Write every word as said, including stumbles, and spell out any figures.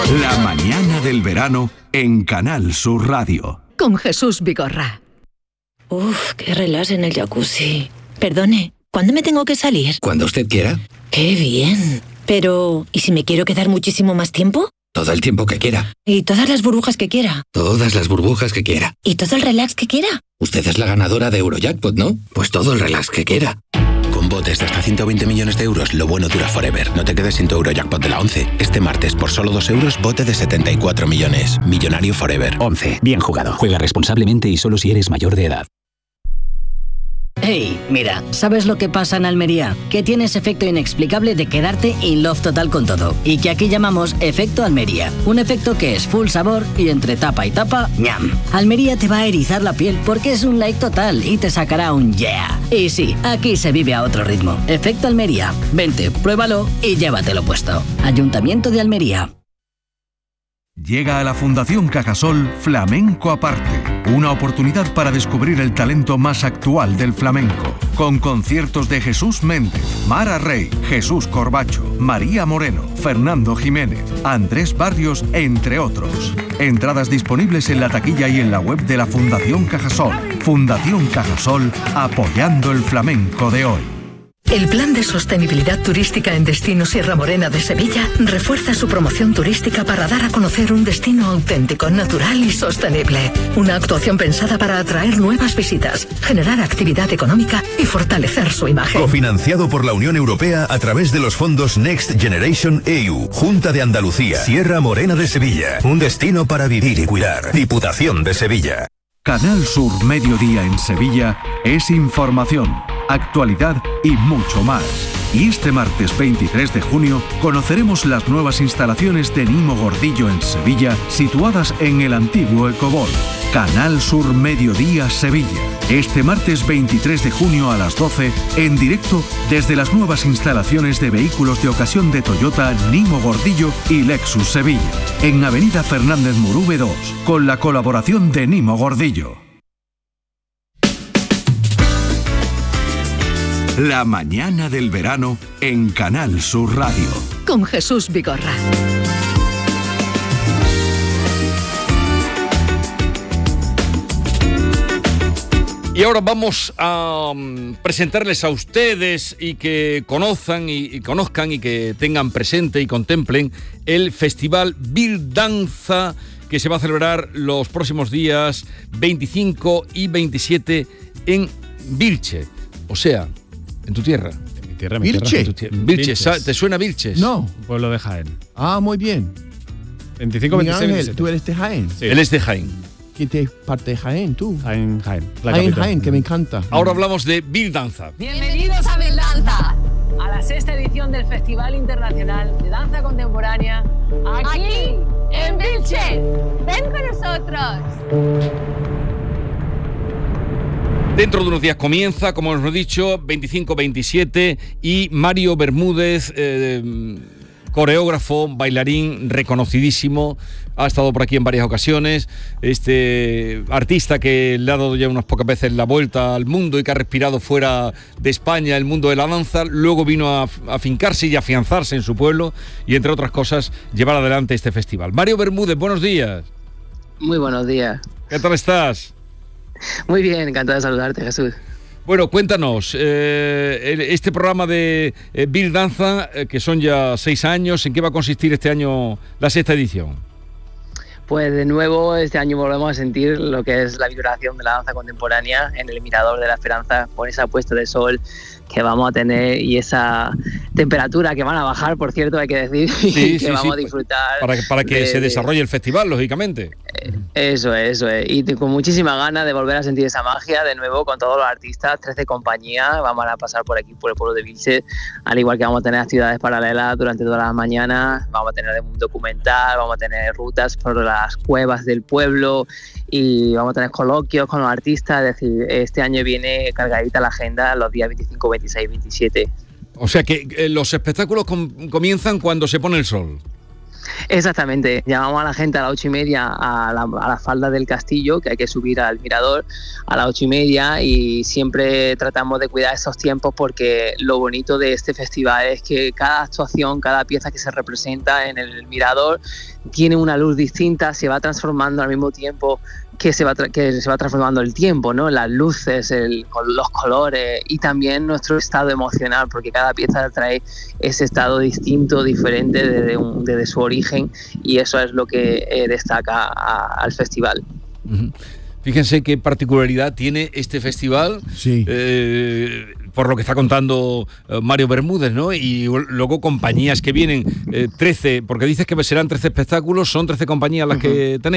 La mañana del verano en Canal Sur Radio. Con Jesús Vigorra. Uf, qué relax en el jacuzzi. Perdone, ¿cuándo me tengo que salir? Cuando usted quiera. ¡Qué bien! Pero, ¿y si me quiero quedar muchísimo más tiempo? Todo el tiempo que quiera. ¿Y todas las burbujas que quiera? Todas las burbujas que quiera. ¿Y todo el relax que quiera? Usted es la ganadora de Eurojackpot, ¿no? Pues todo el relax que quiera. Con botes de hasta ciento veinte millones de euros, lo bueno dura forever. No te quedes sin tu Eurojackpot de la once. Este martes, por solo dos euros, bote de setenta y cuatro millones. Millonario forever. once. Bien jugado. Juega responsablemente y solo si eres mayor de edad. Hey, mira, ¿sabes lo que pasa en Almería? Que tienes efecto inexplicable de quedarte in love total con todo. Y que aquí llamamos efecto Almería. Un efecto que es full sabor y entre tapa y tapa, ñam. Almería te va a erizar la piel porque es un like total y te sacará un yeah. Y sí, aquí se vive a otro ritmo. Efecto Almería. Vente, pruébalo y llévatelo puesto. Ayuntamiento de Almería. Llega a la Fundación Cajasol Flamenco Aparte, una oportunidad para descubrir el talento más actual del flamenco, con conciertos de Jesús Méndez, Mara Rey, Jesús Corbacho, María Moreno, Fernando Jiménez, Andrés Barrios, entre otros. Entradas disponibles en la taquilla y en la web de la Fundación Cajasol. Fundación Cajasol, apoyando el flamenco de hoy. El Plan de Sostenibilidad Turística en Destino Sierra Morena de Sevilla refuerza su promoción turística para dar a conocer un destino auténtico, natural y sostenible. Una actuación pensada para atraer nuevas visitas, generar actividad económica y fortalecer su imagen. Cofinanciado por la Unión Europea a través de los fondos Next Generation E U, Junta de Andalucía, Sierra Morena de Sevilla. Un destino para vivir y cuidar. Diputación de Sevilla. Canal Sur Mediodía en Sevilla es información, actualidad y mucho más. Y este martes veintitrés de junio conoceremos las nuevas instalaciones de Nimo Gordillo en Sevilla, situadas en el antiguo Ecobol. Canal Sur Mediodía Sevilla. Este martes veintitrés de junio a las doce, en directo desde las nuevas instalaciones de vehículos de ocasión de Toyota, Nimo Gordillo y Lexus Sevilla, en Avenida Fernández Murube dos, con la colaboración de Nimo Gordillo. La mañana del verano en Canal Sur Radio. Con Jesús Vigorra. Y ahora vamos a um, presentarles a ustedes y que conozcan y, y conozcan y que tengan presente y contemplen el Festival Birdanza, que se va a celebrar los próximos días veinticinco y veintisiete en Vilche, o sea, en tu tierra. En mi tierra, mi Vilche. tierra. Vilches. ¿Te suena Vilches? No. Un pueblo de Jaén. Ah, muy bien. veinticinco, Miguel veintiséis, Ángel, veintisiete. tú eres de Jaén. Sí. Él es de Jaén. ¿Qué te parte de Jaén, tú? Jaén, Jaén. La Jaén, capital. Jaén, que me encanta. Ahora hablamos de Birdanza. Bienvenidos a Birdanza, a la sexta edición del Festival Internacional de Danza Contemporánea, aquí, en Vilche. Ven con nosotros. Dentro de unos días comienza, como os he dicho, veinticinco veintisiete, y Mario Bermúdez, eh, coreógrafo, bailarín reconocidísimo, ha estado por aquí en varias ocasiones, este artista que le ha dado ya unas pocas veces la vuelta al mundo y que ha respirado fuera de España el mundo de la danza, luego vino a afincarse y afianzarse en su pueblo y, entre otras cosas, llevar adelante este festival. Mario Bermúdez, buenos días. Muy buenos días. ¿Qué tal estás? Muy bien, encantado de saludarte, Jesús. Bueno, cuéntanos, eh, este programa de eh, Birdanza, eh, que son ya seis años, ¿en qué va a consistir este año la sexta edición? Pues de nuevo este año volvemos a sentir lo que es la vibración de la danza contemporánea en el Mirador de la Esperanza, con esa puesta de sol que vamos a tener y esa temperatura que van a bajar, por cierto, hay que decir, sí, que sí, vamos sí, a disfrutar. Para, para que de, se desarrolle el festival, lógicamente. Eso es, eso es. Y con muchísima ganas de volver a sentir esa magia de nuevo con todos los artistas, trece compañías, vamos a pasar por aquí, por el pueblo de Vilche, al igual que vamos a tener actividades paralelas durante todas las mañanas, vamos a tener un documental, vamos a tener rutas por las cuevas del pueblo y vamos a tener coloquios con los artistas, es decir, este año viene cargadita la agenda los días veinticinco, veintiséis, veintisiete. O sea que eh, los espectáculos com- comienzan cuando se pone el sol. Exactamente, llamamos a la gente a las ocho y media a la, a la falda del castillo, que hay que subir al mirador a las ocho y media, y siempre tratamos de cuidar esos tiempos porque lo bonito de este festival es que cada actuación, cada pieza que se representa en el mirador tiene una luz distinta, se va transformando al mismo tiempo que se va tra- que se va transformando el tiempo, ¿no? Las luces, el, los colores y también nuestro estado emocional, porque cada pieza trae ese estado distinto, diferente desde, un, desde su origen, y eso es lo que eh, destaca a, al festival. Uh-huh. Fíjense qué particularidad tiene este festival, sí. eh, por lo que está contando eh, Mario Bermúdez, ¿no? Y luego compañías que vienen, eh, trece, porque dices que serán trece espectáculos, son trece compañías las uh-huh. que tenéis.